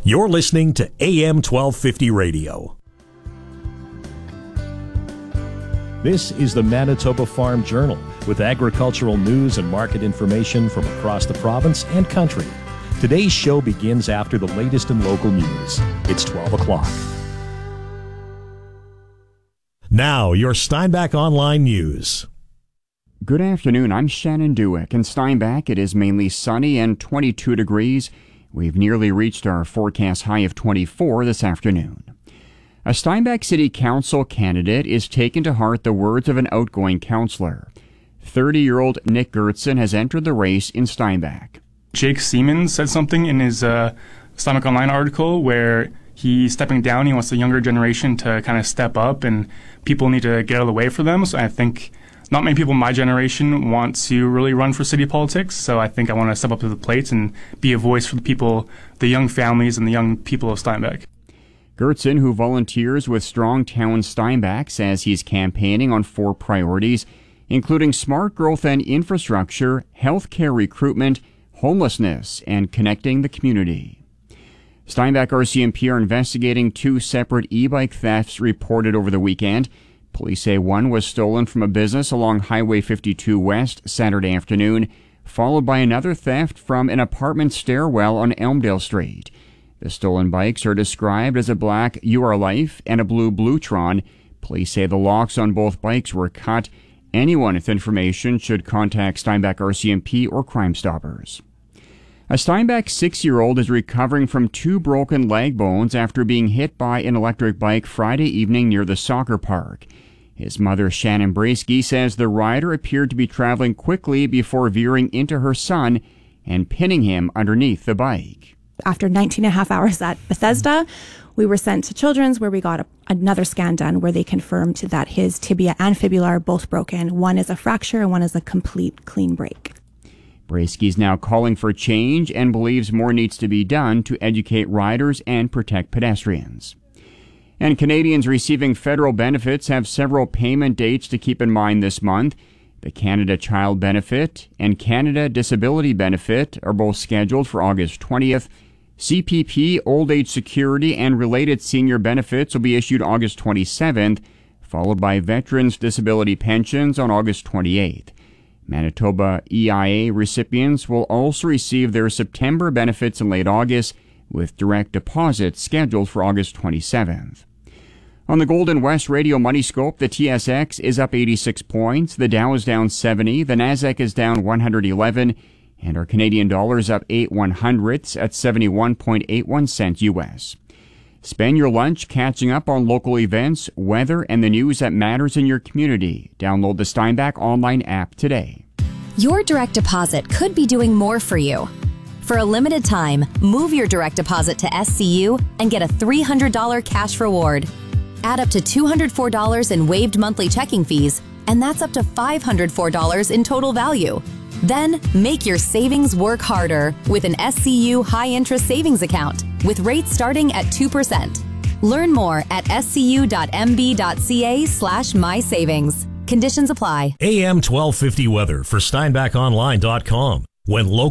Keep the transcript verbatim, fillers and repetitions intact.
You're listening to A M twelve fifty Radio. This is the Manitoba Farm Journal with agricultural news and market information from across the province and country. Today's show begins after the latest in local news. It's twelve o'clock. Now, your Steinbach Online News. Good afternoon, I'm Shannon Dewick. In Steinbach, it is mainly sunny and twenty-two degrees. We've nearly reached our forecast high of twenty-four this afternoon. A Steinbach City Council candidate is taking to heart the words of an outgoing councillor. thirty-year-old Nick Gertson has entered the race in Steinbach. Jake Siemens said something in his uh, Steinbach Online article where he's stepping down. He wants the younger generation to kind of step up, and people need to get out of the way for them. So I think not many people in my generation want to really run for city politics. So I think I want to step up to the plate and be a voice for the people, the young families, and the young people of Steinbach. Gertson, who volunteers with Strong Town Steinbach, says he's campaigning on four priorities, including smart growth and infrastructure, healthcare recruitment, homelessness, and connecting the community. Steinbach R C M P are investigating two separate e-bike thefts reported over the weekend. Police say one was stolen from a business along Highway fifty-two West Saturday afternoon, followed by another theft from an apartment stairwell on Elmdale Street. The stolen bikes are described as a black U R Life and a blue Bluetron. Police say the locks on both bikes were cut. Anyone with information should contact Steinbach R C M P or Crime Stoppers. A Steinbach six-year-old is recovering from two broken leg bones after being hit by an electric bike Friday evening near the soccer park. His mother, Shannon Brasky, says the rider appeared to be traveling quickly before veering into her son and pinning him underneath the bike. After nineteen and a half hours at Bethesda, we were sent to Children's where we got a, another scan done where they confirmed that his tibia and fibula are both broken. One is a fracture and one is a complete clean break. Brasky's now calling for change and believes more needs to be done to educate riders and protect pedestrians. And Canadians receiving federal benefits have several payment dates to keep in mind this month. The Canada Child Benefit and Canada Disability Benefit are both scheduled for August twentieth. C P P, Old Age Security, and related senior benefits will be issued August twenty-seventh, followed by Veterans Disability Pensions on August twenty-eighth. Manitoba E I A recipients will also receive their September benefits in late August, with direct deposits scheduled for August twenty-seventh. On the Golden West Radio Money Scope, the T S X is up eighty-six points, the Dow is down seventy, the Nasdaq is down one hundred eleven, and our Canadian dollar is up eight one hundredths at seventy-one point eight one cents U S. Spend your lunch catching up on local events, weather, and the news that matters in your community. Download the Steinbach Online app today. Your direct deposit could be doing more for you. For a limited time, move your direct deposit to S C U and get a three hundred dollars cash reward. Add up to two hundred four dollars in waived monthly checking fees, and that's up to five hundred four dollars in total value. Then, make your savings work harder with an S C U high-interest savings account with rates starting at two percent. Learn more at scu.mb.ca slash mysavings. Conditions apply. A M twelve fifty weather for Steinbach Online dot com. When local